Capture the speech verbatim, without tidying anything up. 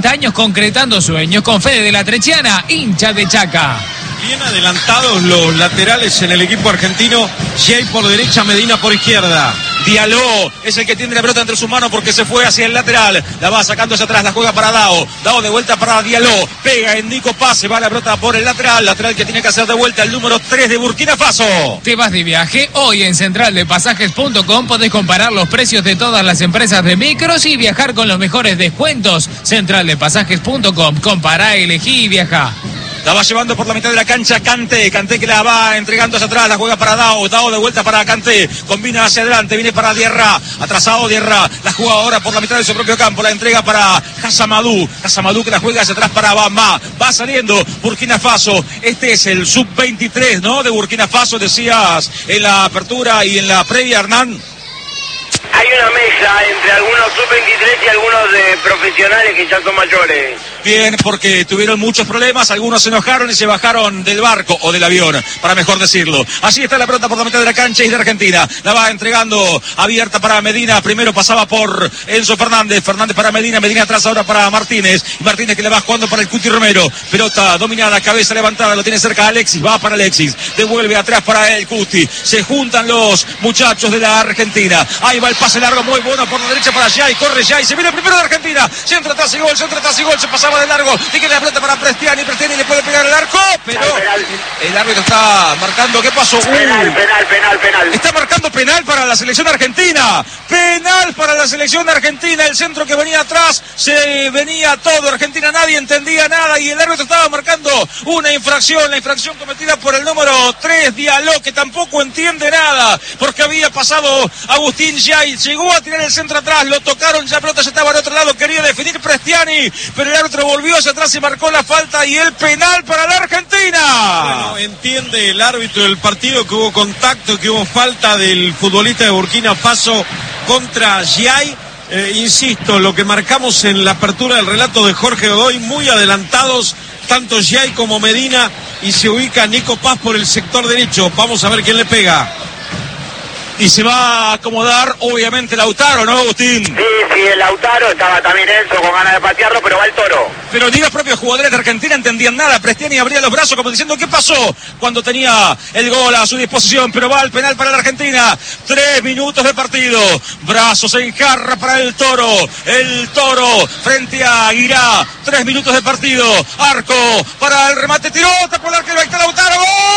cuarenta años concretando sueños con Fede de la Trechiana, hincha de Chaca. Bien adelantados los laterales en el equipo argentino. Jay por derecha, Medina por izquierda. Diallo es el que tiene la pelota entre sus manos porque se fue hacia el lateral. La va sacando hacia atrás, la juega para Dao. Dao de vuelta para Diallo. Pega en Nico Paz, se va la pelota por el lateral. Lateral que tiene que hacer de vuelta el número tres de Burkina Faso. ¿Te vas de viaje? Hoy en central de pasajes punto com podés comparar los precios de todas las empresas de micros y viajar con los mejores descuentos. central de pasajes punto com. Compará, elegí y viaja. La va llevando por la mitad de la cancha Kanté. Kanté que la va entregando hacia atrás. La juega para Dao. Dao de vuelta para Kanté. Combina hacia adelante. Viene para Diarra. Atrasado Diarra. La juega ahora por la mitad de su propio campo. La entrega para Hassamadou. Hassamadou que la juega hacia atrás para Bamba. Va saliendo Burkina Faso. Este es el sub veintitrés, ¿no? De Burkina Faso, decías en la apertura y en la previa, Hernán. Hay una mezcla entre algunos sub veintitrés y algunos de profesionales que ya son mayores. Bien, porque tuvieron muchos problemas, algunos se enojaron y se bajaron del barco o del avión, para mejor decirlo. Así está la pelota por la mitad de la cancha y es de Argentina. La va entregando abierta para Medina. Primero pasaba por Enzo Fernández. Fernández para Medina. Medina atrás ahora para Martínez. Martínez que le va jugando para el Cuti Romero. Pelota dominada, cabeza levantada. Lo tiene cerca Alexis. Va para Alexis. Devuelve atrás para el Cuti. Se juntan los muchachos de la Argentina. Ahí va el pase largo muy bueno por la derecha para Jay. Corre Jay. Se viene el primero de Argentina. Centro atrás y gol. Centro atrás y gol. Se pasaba de largo. Tiene la pelota para Prestiani. Prestiani le puede pegar el arco. Pero el árbitro está marcando. ¿Qué pasó? Penal, uh, penal, penal, penal. Está marcando penal para la selección argentina. Penal para la selección argentina. El centro que venía atrás. Se venía todo. Argentina nadie entendía nada. Y el árbitro estaba marcando una infracción. La infracción cometida por el número tres, Diallo, que tampoco entiende nada. Porque había pasado Agustín Jay. Llegó a tirar el centro atrás. Lo tocaron. Ya la pelota ya estaba al otro lado. Quería definir Prestiani. Pero el árbitro volvió hacia atrás y marcó la falta y el penal para la Argentina. Bueno, entiende el árbitro del partido que hubo contacto, que hubo falta del futbolista de Burkina Faso contra Jay. Eh, insisto, lo que marcamos en la apertura del relato de Jorge Godoy, muy adelantados, tanto Jay como Medina, y se ubica Nico Paz por el sector derecho. Vamos a ver quién le pega. Y se va a acomodar, obviamente, Lautaro, ¿no, Agustín? Sí, sí, el Lautaro, estaba también Enzo con ganas de patearlo, pero va el Toro. Pero ni los propios jugadores de Argentina entendían nada. Prestiani abría los brazos como diciendo, ¿qué pasó? Cuando tenía el gol a su disposición, pero va el penal para la Argentina. Tres minutos de partido. Brazos en jarra para el Toro. El Toro frente a Guirá. Tres minutos de partido. Arco para el remate, tiró, tapó el arquero, ahí está Lautaro. ¡Gol!